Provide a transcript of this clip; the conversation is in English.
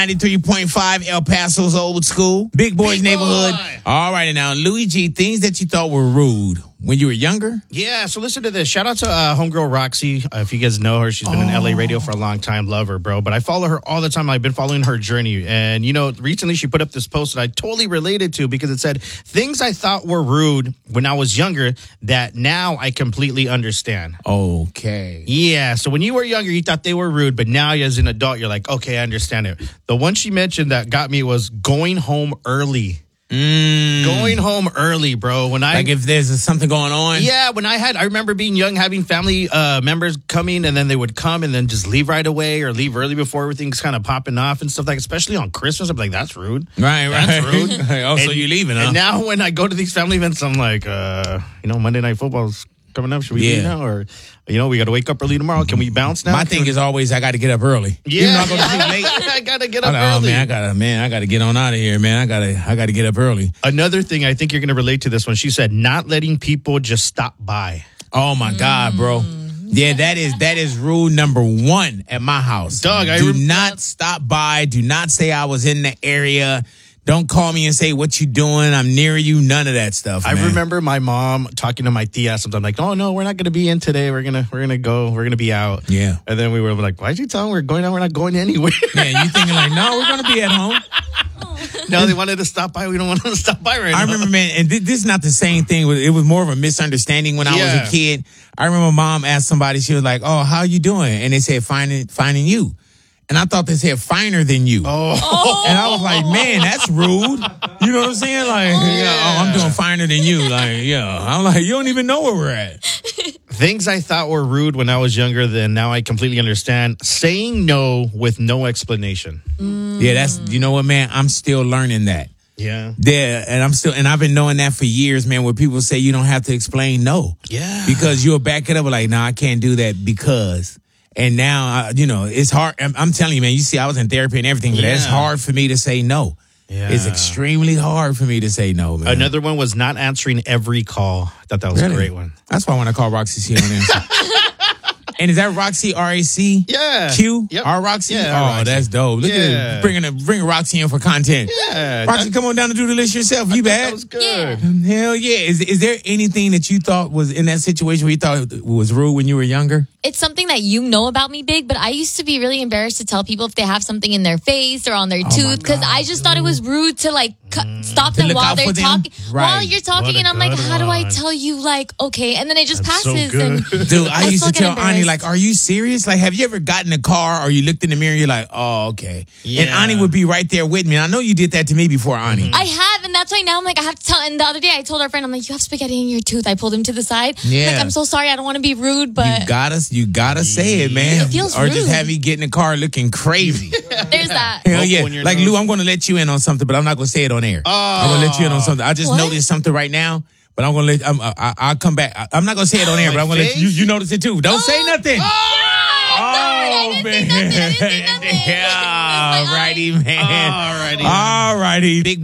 93.5 El Paso's old school. Big Boys neighborhood. All right, now, Louis G, things that you thought were rude when you were younger? Yeah, so listen to this. Shout out to homegirl Roxy. If you guys know her, she's been in LA radio for a long time. Love her, bro. But I follow her all the time. I've been following her journey. And, you know, recently she put up this post that I totally related to because it said, things I thought were rude when I was younger that now I completely understand. Okay. Yeah, so when you were younger, you thought they were rude, but now as an adult, you're like, okay, I understand it. The one she mentioned that got me was going home early. Going home early, bro. Like if there's something going on? Yeah, I remember being young, having family members coming, and then they would come and then just leave right away or leave early before everything's kind of popping off and stuff like, especially on Christmas. I'm like, that's rude. Right. That's rude. So you're leaving, huh? And now when I go to these family events, I'm like, Monday Night Football's coming up. Should we leave now? Or, we got to wake up early tomorrow. Can we bounce now? My thing is always I got to get up early. Yeah. Even though I go to sleep late. I got to get up early. I got to get on out of here, man. I got to get up early. Another thing, I think you're going to relate to this one. She said, not letting people just stop by. Oh, my God, bro. Yeah, that is rule number one at my house. Dog, do not stop by. Do not say I was in the area. Don't call me and say, what you doing? I'm near you. None of that stuff, man. I remember my mom talking to my tia sometimes like, oh, no, we're not going to be in today. We're going to go. We're going to be out. Yeah. And then we were like, why'd you tell them we're going out? We're not going anywhere. Yeah, you thinking like, no, we're going to be at home. No, they wanted to stop by. We don't want them to stop by right now. I remember, man, and this is not the same thing. It was more of a misunderstanding when I was a kid. I remember mom asked somebody, she was like, oh, how you doing? And they said, finding you. And I thought they said finer than you. Oh. And I was like, man, that's rude. You know what I'm saying? Like, I'm doing finer than you. Like, I'm like, you don't even know where we're at. Things I thought were rude when I was younger, then now I completely understand. Saying no with no explanation. Yeah, you know what, man? I'm still learning that. Yeah. Yeah, and I've been knowing that for years, man, where people say you don't have to explain no. Yeah. Because you'll back it up like, no, I can't do that because. And now, it's hard. I'm telling you, man, you see, I was in therapy and everything, but it's hard for me to say no. Yeah. It's extremely hard for me to say no, man. Another one was not answering every call. I thought that was a great one. That's why when I call Roxy, she don't answer. And is that Roxy, R-A-C? Yeah. Q? Yep. R-Roxy? Yeah, oh, R-Roxy. That's dope. Look at it. Bring Roxy in for content. Yeah. Roxy, come on down and do the list yourself. You bad? That was good. Hell yeah. Is there anything that you thought was in that situation where you thought was rude when you were younger? It's something that you know about me, Big, but I used to be really embarrassed to tell people if they have something in their face or on their tooth because I just thought it was rude to stop them while they're talking. Right. While you're talking, and I'm like, how do I tell you, okay? And then it just passes. And dude, I used to tell Ani, embarrassed. are you serious? Like, have you ever gotten in a car or you looked in the mirror and you're like, oh, okay. Yeah. And Ani would be right there with me. And I know you did that to me before, Ani. I have, and that's why now I'm like, I have to tell. And the other day I told our friend, I'm like, you have spaghetti in your tooth. I pulled him to the side. Yeah. Like, I'm so sorry. I don't want to be rude, but you gotta say it, man. It feels or rude. just have me get in the car looking crazy. There's that. Hell yeah. Like, Lou, I'm going to let you in on something, but I'm not going to say it on air. I'm going to let you in on something. I just noticed something right now, but I'm going to let, I'll come back. I'm not going to say it on air, but I'm going to let you notice it too. Don't say nothing. Oh, man. Yeah, alrighty, man. Alrighty. Big